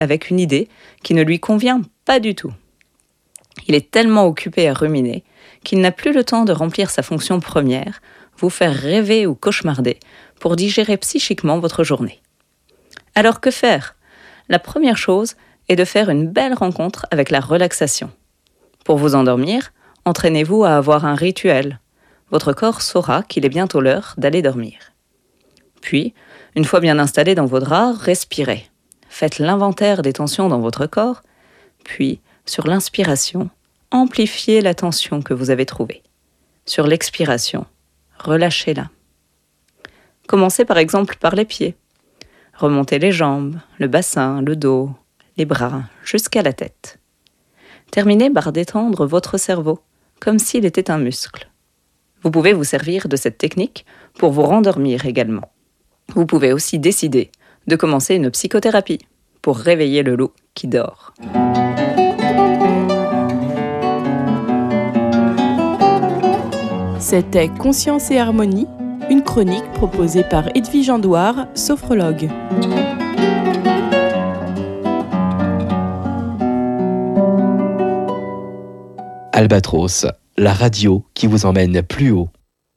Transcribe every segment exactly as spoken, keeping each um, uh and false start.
avec une idée qui ne lui convient pas du tout. Il est tellement occupé à ruminer qu'il n'a plus le temps de remplir sa fonction première, vous faire rêver ou cauchemarder pour digérer psychiquement votre journée. Alors que faire ? La première chose est de faire une belle rencontre avec la relaxation. Pour vous endormir, entraînez-vous à avoir un rituel. Votre corps saura qu'il est bientôt l'heure d'aller dormir. Puis, une fois bien installé dans vos draps, respirez. Faites l'inventaire des tensions dans votre corps, puis, sur l'inspiration, amplifiez la tension que vous avez trouvée. Sur l'expiration, relâchez-la. Commencez par exemple par les pieds. Remontez les jambes, le bassin, le dos, les bras, jusqu'à la tête. Terminez par détendre votre cerveau, comme s'il était un muscle. Vous pouvez vous servir de cette technique pour vous rendormir également. Vous pouvez aussi décider de commencer une psychothérapie pour réveiller le loup qui dort. C'était Conscience et Harmonie, une chronique proposée par Edwige Andouard, sophrologue. Albatros, la radio qui vous emmène plus haut.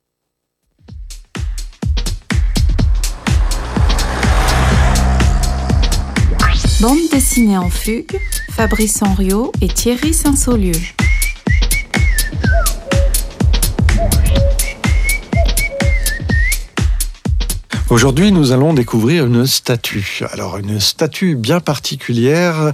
Bande dessinée en fugue, Fabrice Henriot et Thierry Saint-Saulieu. Aujourd'hui, nous allons découvrir une statue. Alors, une statue bien particulière.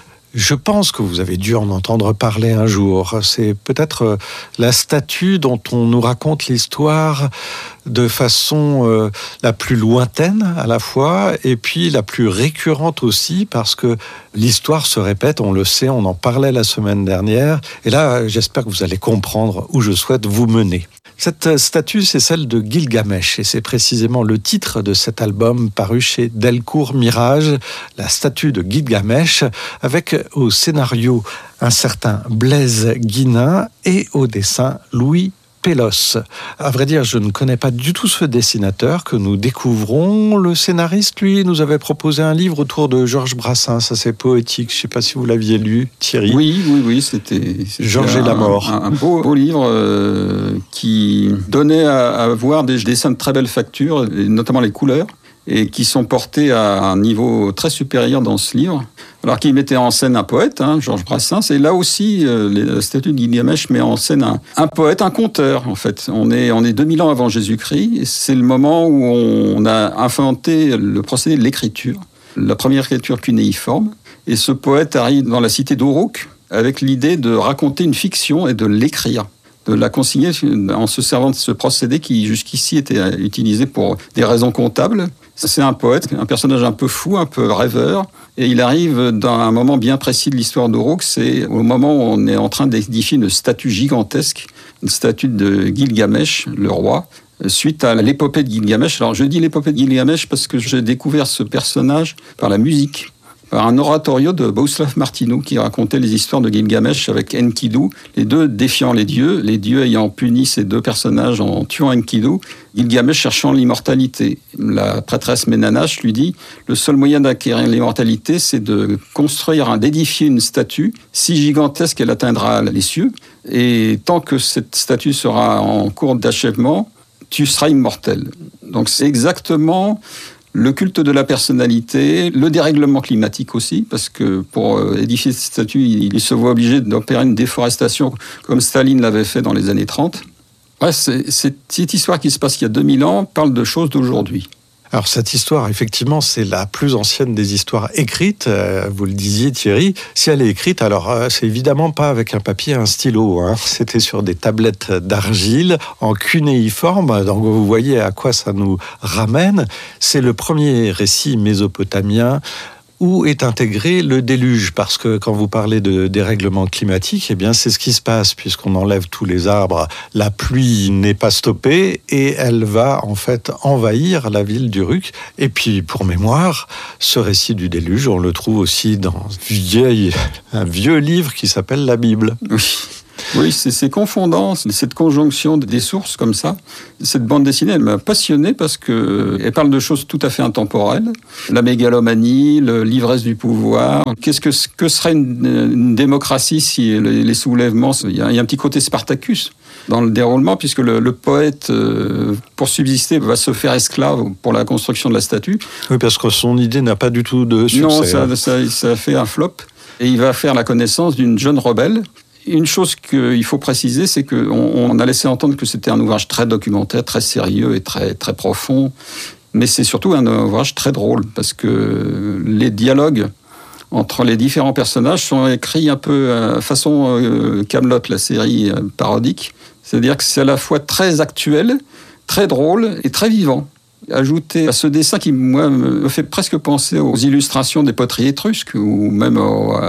Je pense que vous avez dû en entendre parler un jour. C'est peut-être la statue dont on nous raconte l'histoire de façon euh, la plus lointaine à la fois et puis la plus récurrente aussi parce que l'histoire se répète, on le sait, on en parlait la semaine dernière. Et là, j'espère que vous allez comprendre où je souhaite vous mener. Cette statue, c'est celle de Gilgamesh et c'est précisément le titre de cet album paru chez Delcourt Mirage, la statue de Gilgamesh, avec au scénario un certain Blaise Guinin et au dessin Louis Pélos. À vrai dire, je ne connais pas du tout ce dessinateur que nous découvrons. Le scénariste, lui, nous avait proposé un livre autour de Georges Brassens, assez poétique. Je ne sais pas si vous l'aviez lu, Thierry. Oui, oui, oui, c'était, c'était Georges et la mort. Un, un beau, beau livre euh, qui donnait à, à voir des dessins de très belle facture, et notamment les couleurs, et qui sont portés à un niveau très supérieur dans ce livre. Alors qu'il mettait en scène un poète, hein, Georges Brassens, et là aussi, euh, la statue de Gilgamesh met en scène un, un poète, un conteur, en fait. On est, on est deux mille ans avant Jésus-Christ, et c'est le moment où on a inventé le procédé de l'écriture, la première écriture cunéiforme, et ce poète arrive dans la cité d'Uruk avec l'idée de raconter une fiction et de l'écrire, de la consigner en se servant de ce procédé qui jusqu'ici était utilisé pour des raisons comptables. C'est un poète, un personnage un peu fou, un peu rêveur, et il arrive dans un moment bien précis de l'histoire d'Uruk, c'est au moment où on est en train d'édifier une statue gigantesque, une statue de Gilgamesh, le roi, suite à l'épopée de Gilgamesh. Alors je dis l'épopée de Gilgamesh parce que j'ai découvert ce personnage par la musique, par un oratorio de Bohuslav Martineau qui racontait les histoires de Gilgamesh avec Enkidu, les deux défiant les dieux, les dieux ayant puni ces deux personnages en tuant Enkidu, Gilgamesh cherchant l'immortalité. La prêtresse Ménanache lui dit « Le seul moyen d'acquérir l'immortalité, c'est de construire, d'édifier une statue si gigantesque qu'elle atteindra les cieux, et tant que cette statue sera en cours d'achèvement, tu seras immortel. » Donc c'est exactement le culte de la personnalité, le dérèglement climatique aussi, parce que pour édifier cette statue, il se voit obligé d'opérer une déforestation comme Staline l'avait fait dans les années trente. Ouais, c'est, cette histoire qui se passe il y a deux mille ans parle de choses d'aujourd'hui. Alors cette histoire, effectivement, c'est la plus ancienne des histoires écrites, euh, vous le disiez Thierry. Si elle est écrite, alors euh, c'est évidemment pas avec un papier et un stylo, hein. C'était sur des tablettes d'argile en cunéiforme, donc vous voyez à quoi ça nous ramène. C'est le premier récit mésopotamien où est intégré le déluge, parce que quand vous parlez de dérèglement climatique, eh bien c'est ce qui se passe, puisqu'on enlève tous les arbres, la pluie n'est pas stoppée, et elle va en fait envahir la ville d'Uruk. Et puis, pour mémoire, ce récit du déluge, on le trouve aussi dans vieil, un vieux livre qui s'appelle la Bible. Oui. Oui, c'est, c'est confondant, cette conjonction des sources comme ça. Cette bande dessinée, elle m'a passionné parce qu'elle parle de choses tout à fait intemporelles. La mégalomanie, le, l'ivresse du pouvoir. Qu'est-ce que, que serait une, une démocratie si les, les soulèvements... Il y, a, il y a un petit côté Spartacus dans le déroulement, puisque le, le poète, euh, pour subsister, va se faire esclave pour la construction de la statue. Oui, parce que son idée n'a pas du tout de succès. Non, ça, ça, ça fait un flop. Et il va faire la connaissance d'une jeune rebelle. Une chose qu'il faut préciser, c'est qu'on on a laissé entendre que c'était un ouvrage très documentaire, très sérieux et très, très profond. Mais c'est surtout un ouvrage très drôle, parce que les dialogues entre les différents personnages sont écrits un peu à façon euh, Kaamelott, la série euh, parodique. C'est-à-dire que c'est à la fois très actuel, très drôle et très vivant. Ajouté à ce dessin qui, moi, me fait presque penser aux illustrations des poteries étrusques ou même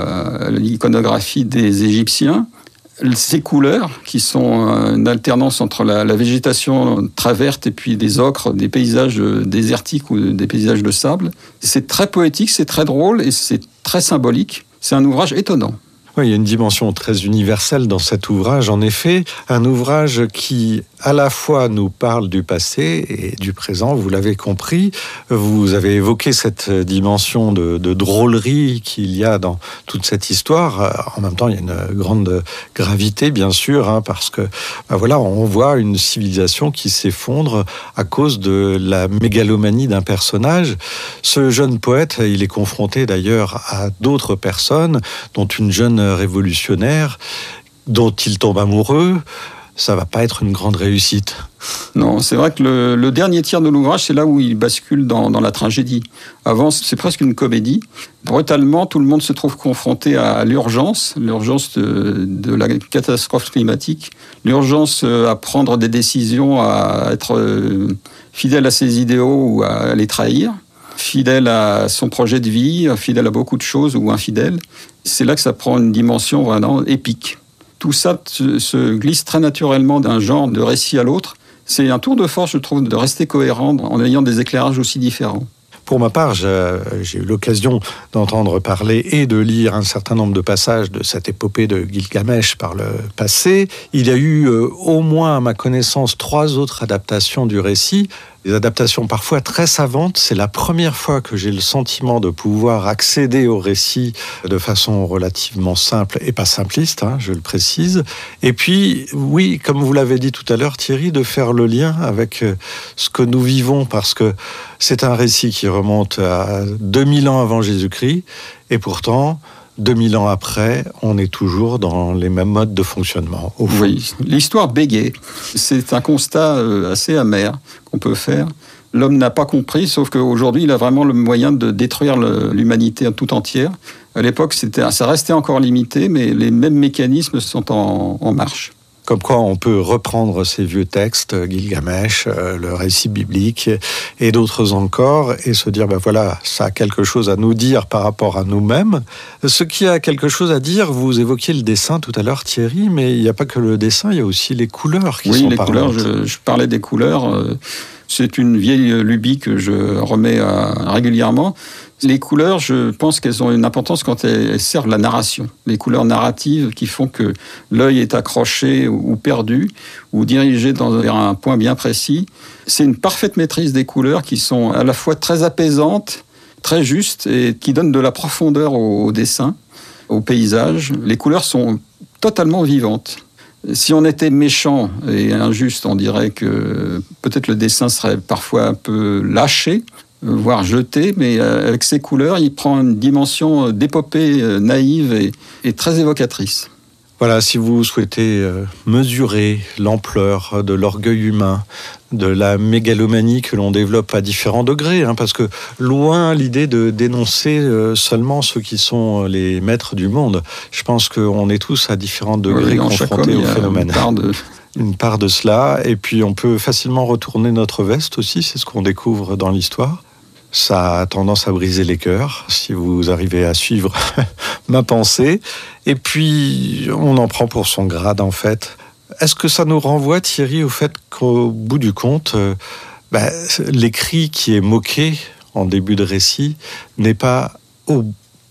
à l'iconographie des Égyptiens, ces couleurs qui sont une alternance entre la, la végétation très verte et puis des ocres, des paysages désertiques ou des paysages de sable. C'est très poétique, c'est très drôle et c'est très symbolique. C'est un ouvrage étonnant. Oui, il y a une dimension très universelle dans cet ouvrage. En effet, un ouvrage qui, à la fois, nous parle du passé et du présent, vous l'avez compris. Vous avez évoqué cette dimension de, de drôlerie qu'il y a dans toute cette histoire. En même temps, il y a une grande gravité, bien sûr, hein, parce que, ben voilà, on voit une civilisation qui s'effondre à cause de la mégalomanie d'un personnage. Ce jeune poète, il est confronté d'ailleurs à d'autres personnes, dont une jeune révolutionnaire dont il tombe amoureux. Ça va pas être une grande réussite. Non, c'est vrai que le, le dernier tiers de l'ouvrage, c'est là où il bascule dans, dans la tragédie. Avant, c'est presque une comédie. Brutalement, tout le monde se trouve confronté à l'urgence, l'urgence de, de la catastrophe climatique, l'urgence à prendre des décisions, à être fidèle à ses idéaux ou à les trahir, fidèle à son projet de vie, fidèle à beaucoup de choses ou infidèle. C'est là que ça prend une dimension vraiment épique. Tout ça se glisse très naturellement d'un genre de récit à l'autre. C'est un tour de force, je trouve, de rester cohérent en ayant des éclairages aussi différents. Pour ma part, j'ai eu l'occasion d'entendre parler et de lire un certain nombre de passages de cette épopée de Gilgamesh par le passé. Il y a eu euh, au moins, à ma connaissance, trois autres adaptations du récit. Des adaptations parfois très savantes. C'est la première fois que j'ai le sentiment de pouvoir accéder au récit de façon relativement simple et pas simpliste, hein, je le précise. Et puis, oui, comme vous l'avez dit tout à l'heure, Thierry, de faire le lien avec ce que nous vivons, parce que c'est un récit qui remonte à deux mille ans avant Jésus-Christ, et pourtant, deux mille ans après, on est toujours dans les mêmes modes de fonctionnement. Au fond. Oui, l'histoire bégaye. C'est un constat assez amer qu'on peut faire. L'homme n'a pas compris, sauf qu'aujourd'hui, il a vraiment le moyen de détruire le, l'humanité tout entière. À l'époque, c'était, ça restait encore limité, mais les mêmes mécanismes sont en, en marche. Comme quoi on peut reprendre ces vieux textes, Gilgamesh, euh, le récit biblique et d'autres encore, et se dire, ben voilà, ça a quelque chose à nous dire par rapport à nous-mêmes. Ce qui a quelque chose à dire, vous évoquiez le dessin tout à l'heure, Thierry, mais il n'y a pas que le dessin, il y a aussi les couleurs qui oui, sont les parlantes. couleurs, je, je parlais des couleurs. C'est une vieille lubie que je remets à, régulièrement. Les couleurs, je pense qu'elles ont une importance quand elles servent la narration. Les couleurs narratives qui font que l'œil est accroché ou perdu ou dirigé dans, vers un point bien précis. C'est une parfaite maîtrise des couleurs qui sont à la fois très apaisantes, très justes et qui donnent de la profondeur au, au dessin, au paysage. Les couleurs sont totalement vivantes. Si on était méchant et injuste, on dirait que peut-être le dessin serait parfois un peu lâché, voire jeté, mais avec ses couleurs, il prend une dimension d'épopée naïve et, et très évocatrice. Voilà, si vous souhaitez mesurer l'ampleur de l'orgueil humain, de la mégalomanie que l'on développe à différents degrés, hein, parce que loin l'idée de dénoncer seulement ceux qui sont les maîtres du monde. Je pense qu'on est tous à différents degrés oui, confrontés au phénomène. Une part de... une part de cela, et puis on peut facilement retourner notre veste aussi, c'est ce qu'on découvre dans l'histoire. Ça a tendance à briser les cœurs, si vous arrivez à suivre ma pensée. Et puis, on en prend pour son grade, en fait. Est-ce que ça nous renvoie, Thierry, au fait qu'au bout du compte, euh, bah, l'écrit qui est moqué en début de récit n'est pas, au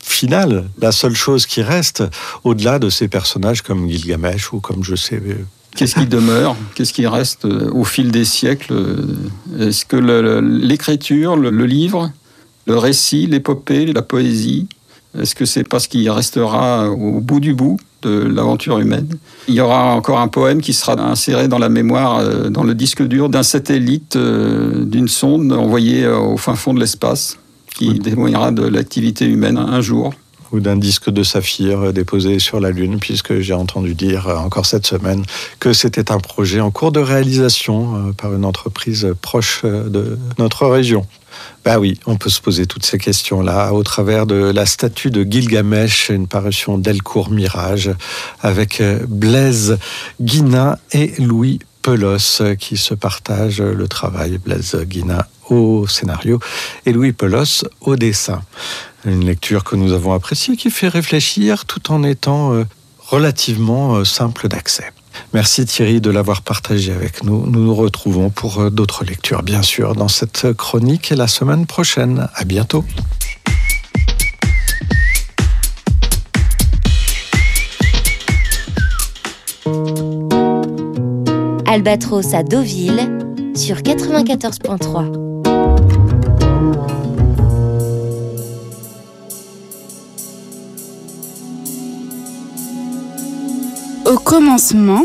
final, la seule chose qui reste, au-delà de ces personnages comme Gilgamesh ou comme je sais... Qu'est-ce qui demeure ? Qu'est-ce qui reste au fil des siècles ? Est-ce que le, l'écriture, le, le livre, le récit, l'épopée, la poésie, est-ce que c'est pas ce qui restera au bout du bout de l'aventure humaine ? Il y aura encore un poème qui sera inséré dans la mémoire, dans le disque dur d'un satellite, d'une sonde envoyée au fin fond de l'espace, qui oui. témoignera de l'activité humaine un jour. Ou d'un disque de saphir déposé sur la Lune, puisque j'ai entendu dire encore cette semaine que c'était un projet en cours de réalisation par une entreprise proche de notre région. Ben oui, on peut se poser toutes ces questions-là au travers de la statue de Gilgamesh, une parution Delcourt Mirage, avec Blaise Guinin et Louis Pelos qui se partagent le travail. Blaise Guinin au scénario et Louis Pelos au dessin. Une lecture que nous avons appréciée, qui fait réfléchir tout en étant euh, relativement euh, simple d'accès. Merci Thierry de l'avoir partagé avec nous. Nous nous retrouvons pour euh, d'autres lectures, bien sûr, dans cette chronique la semaine prochaine. À bientôt. Albatros à Deauville sur quatre-vingt-quatorze virgule trois. Au commencement,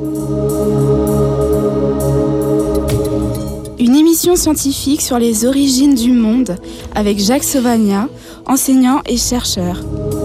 une émission scientifique sur les origines du monde avec Jacques Sauvagnat, enseignant et chercheur.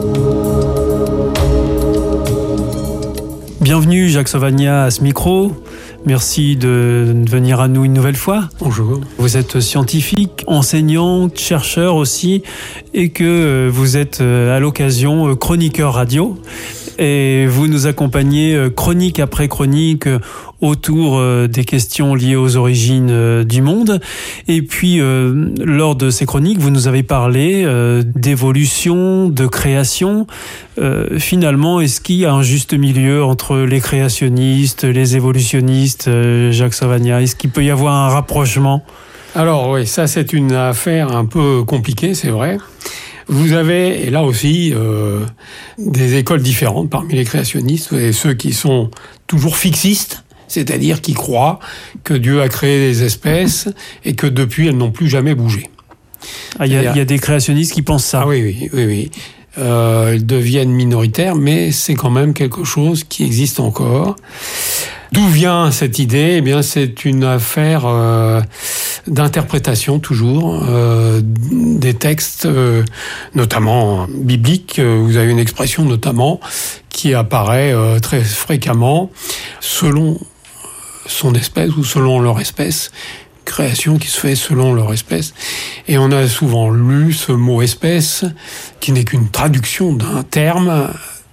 Bienvenue Jacques Sauvagnat à ce micro. Merci de venir à nous une nouvelle fois. Bonjour. Vous êtes scientifique, enseignant, chercheur aussi, et que vous êtes à l'occasion chroniqueur radio. Et vous nous accompagnez chronique après chronique autour des questions liées aux origines du monde. Et puis, euh, lors de ces chroniques, vous nous avez parlé euh, d'évolution, de création. Euh, finalement, est-ce qu'il y a un juste milieu entre les créationnistes, les évolutionnistes, euh, Jacques Sauvagnat ? Est-ce qu'il peut y avoir un rapprochement ? Alors oui, ça c'est une affaire un peu compliquée, c'est vrai. Vous avez, et là aussi, euh, des écoles différentes parmi les créationnistes, et ceux qui sont toujours fixistes, c'est-à-dire qui croient que Dieu a créé des espèces et que depuis, elles n'ont plus jamais bougé. Ah, il y, y a des créationnistes qui pensent ça. Ah oui, oui, oui, oui. Euh, ils deviennent minoritaires, mais c'est quand même quelque chose qui existe encore. D'où vient cette idée ? Eh bien, c'est une affaire euh, d'interprétation toujours euh, des textes, euh, notamment bibliques. Vous avez une expression notamment qui apparaît euh, très fréquemment selon son espèce ou selon leur espèce. Création qui se fait selon leur espèce. Et on a souvent lu ce mot espèce, qui n'est qu'une traduction d'un terme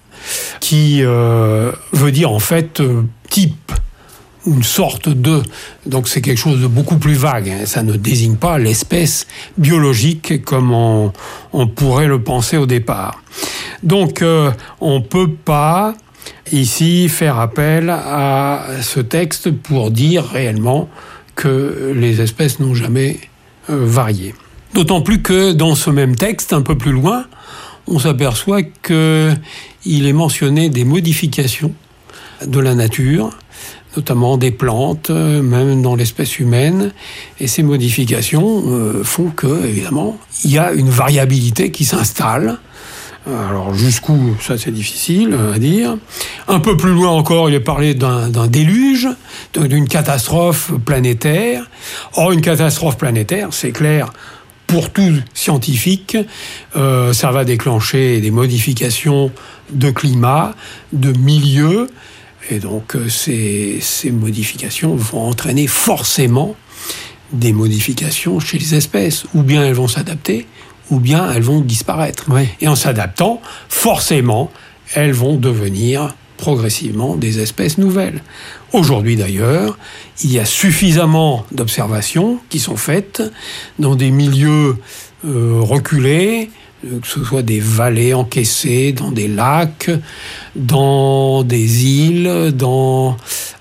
qui euh, veut dire en fait euh, type, une sorte de... Donc c'est quelque chose de beaucoup plus vague. Hein. Ça ne désigne pas l'espèce biologique comme on, on pourrait le penser au départ. Donc euh, on ne peut pas ici faire appel à ce texte pour dire réellement que les espèces n'ont jamais euh, varié. D'autant plus que dans ce même texte, un peu plus loin, on s'aperçoit qu'il est mentionné des modifications de la nature, notamment des plantes, même dans l'espèce humaine. Et ces modifications euh, font que, évidemment, il y a une variabilité qui s'installe. Alors jusqu'où, ça c'est difficile à dire. Un peu plus loin encore, il est parlé d'un, d'un déluge, d'une catastrophe planétaire. Or, une catastrophe planétaire, c'est clair, pour tout scientifique, euh, ça va déclencher des modifications de climat, de milieu, et donc ces, ces modifications vont entraîner forcément des modifications chez les espèces. Ou bien elles vont s'adapter, ou bien elles vont disparaître. Ouais. Et en s'adaptant, forcément, elles vont devenir progressivement des espèces nouvelles. Aujourd'hui d'ailleurs, il y a suffisamment d'observations qui sont faites dans des milieux euh, reculés, que ce soit des vallées encaissées, dans des lacs, dans des îles, dans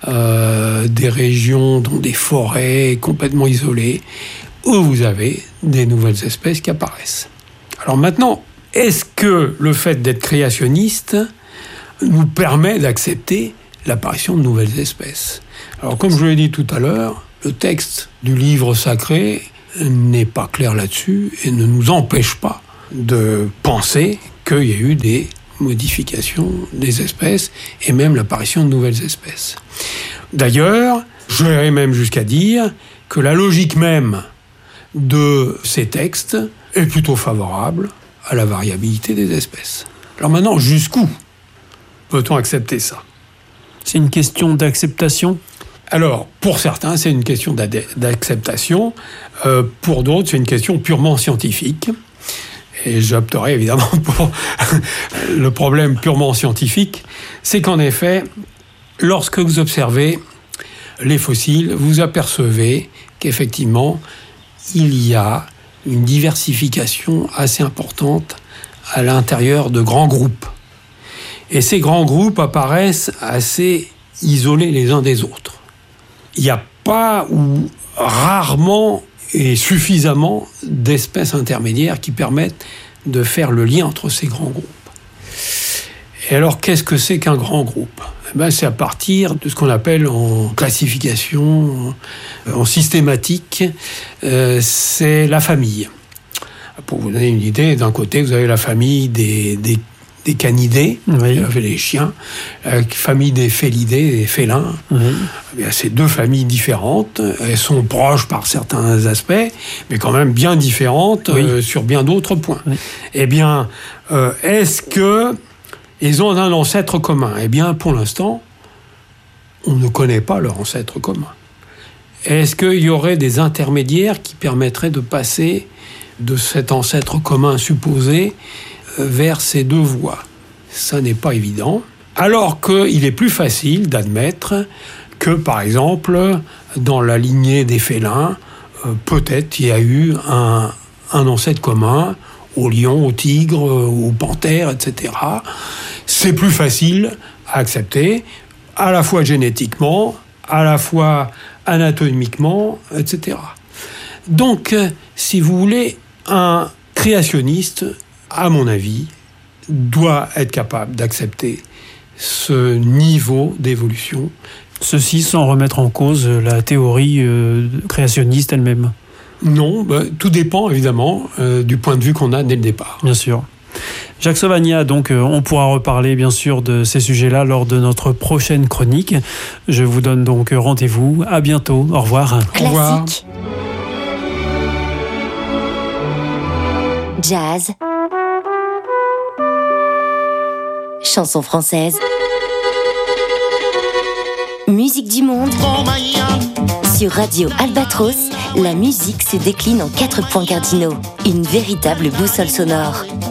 euh, des régions, dans des forêts complètement isolées, où vous avez des nouvelles espèces qui apparaissent. Alors maintenant, est-ce que le fait d'être créationniste nous permet d'accepter l'apparition de nouvelles espèces ? Alors, comme je l'ai dit tout à l'heure, le texte du livre sacré n'est pas clair là-dessus et ne nous empêche pas de penser qu'il y a eu des modifications des espèces et même l'apparition de nouvelles espèces. D'ailleurs, j'irais même jusqu'à dire que la logique même de ces textes est plutôt favorable à la variabilité des espèces. Alors maintenant, jusqu'où peut-on accepter ça ? C'est une question d'acceptation ? Alors, pour certains, c'est une question d'acceptation. Euh, pour d'autres, c'est une question purement scientifique. Et j'opterai évidemment pour le problème purement scientifique. C'est qu'en effet, lorsque vous observez les fossiles, vous apercevez qu'effectivement, il y a une diversification assez importante à l'intérieur de grands groupes. Et ces grands groupes apparaissent assez isolés les uns des autres. Il n'y a pas ou rarement et suffisamment d'espèces intermédiaires qui permettent de faire le lien entre ces grands groupes. Et alors, qu'est-ce que c'est qu'un grand groupe ? Eh ben, c'est à partir de ce qu'on appelle en classification, en systématique, euh, c'est la famille. Pour vous donner une idée, d'un côté, vous avez la famille des, des des canidés, oui. les chiens, la famille des félidés, des félins. Oui. Eh bien, c'est deux familles différentes. Elles sont proches par certains aspects, mais quand même bien différentes oui. euh, sur bien d'autres points. Oui. Eh bien, euh, est-ce qu'ils ont un ancêtre commun ? Eh bien, pour l'instant, on ne connaît pas leur ancêtre commun. Est-ce qu'il y aurait des intermédiaires qui permettraient de passer de cet ancêtre commun supposé vers ces deux voies? Ça n'est pas évident. Alors qu'il est plus facile d'admettre que, par exemple, dans la lignée des félins, euh, peut-être il y a eu un, un ancêtre commun au lion, au tigre, aux panthères, et cetera. C'est plus facile à accepter, à la fois génétiquement, à la fois anatomiquement, et cetera. Donc, si vous voulez, un créationniste, à mon avis, doit être capable d'accepter ce niveau d'évolution. Ceci sans remettre en cause la théorie euh, créationniste elle-même. Non, bah, tout dépend évidemment euh, du point de vue qu'on a dès le départ. Bien sûr. Jacques Sauvagnat, donc euh, on pourra reparler bien sûr de ces sujets-là lors de notre prochaine chronique. Je vous donne donc rendez-vous. À bientôt. Au revoir. Classique. Au revoir. Jazz. Chansons françaises. Musique du monde. Sur Radio Albatros, la musique se décline en quatre points cardinaux. Une véritable boussole sonore.